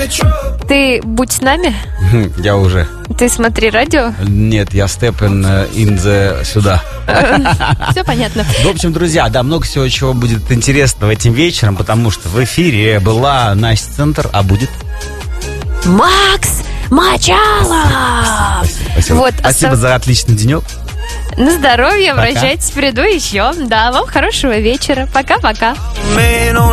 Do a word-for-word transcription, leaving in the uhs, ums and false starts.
Ты будь с нами? Я уже. Ты смотри радио? Нет, я степен in the сюда. Все понятно. В общем, друзья, да, много всего, чего будет интересного этим вечером, потому что в эфире была Настя Центр, а будет... Макс Мочалов! Спасибо, спасибо. Вот, спасибо особ... за отличный денек. На здоровье, Пока. обращайтесь, приду еще. Да, вам хорошего вечера. Пока-пока.